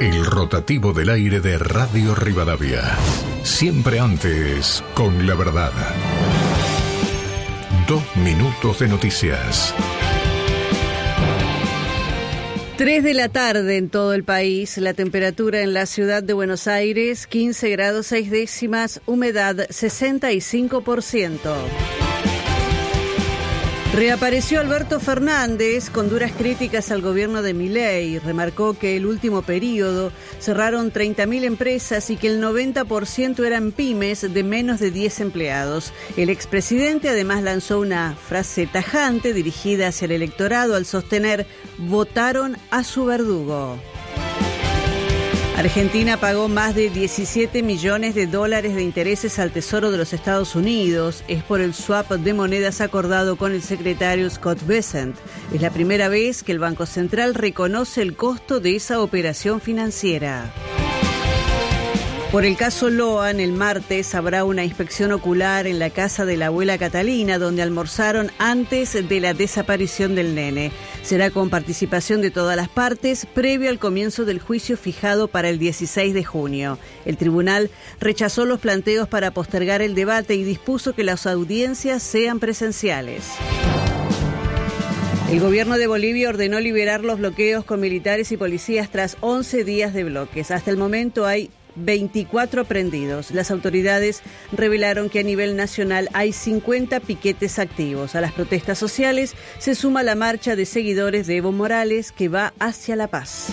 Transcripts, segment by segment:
El rotativo del aire de Radio Rivadavia. Siempre antes, con la verdad. 2 minutos de noticias. 3 de la tarde en todo el país. La temperatura en la ciudad de Buenos Aires, 15 grados 6 décimas, humedad 65%. Reapareció Alberto Fernández con duras críticas al gobierno de Milei. Remarcó que el último periodo cerraron 30.000 empresas y que el 90% eran pymes de menos de 10 empleados. El expresidente además lanzó una frase tajante dirigida hacia el electorado al sostener: votaron a su verdugo. Argentina pagó más de $17 millones de intereses al Tesoro de los Estados Unidos. Es por el swap de monedas acordado con el secretario Scott Bessent. Es la primera vez que el Banco Central reconoce el costo de esa operación financiera. Por el caso Loan, el martes habrá una inspección ocular en la casa de la abuela Catalina, donde almorzaron antes de la desaparición del nene. Será con participación de todas las partes, previo al comienzo del juicio fijado para el 16 de junio. El tribunal rechazó los planteos para postergar el debate y dispuso que las audiencias sean presenciales. El gobierno de Bolivia ordenó liberar los bloqueos con militares y policías tras 11 días de bloques. Hasta el momento hay 24 aprendidos. Las autoridades revelaron que a nivel nacional hay 50 piquetes activos. A las protestas sociales se suma la marcha de seguidores de Evo Morales que va hacia La Paz.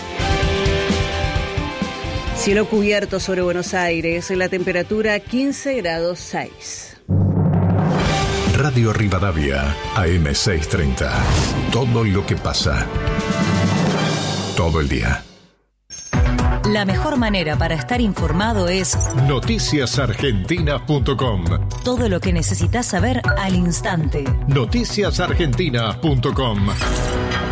Cielo cubierto sobre Buenos Aires, la temperatura 15 grados 6. Radio Rivadavia, AM 630. Todo lo que pasa. Todo el día. La mejor manera para estar informado es noticiasargentinas.com. Todo lo que necesitas saber al instante. Noticiasargentinas.com.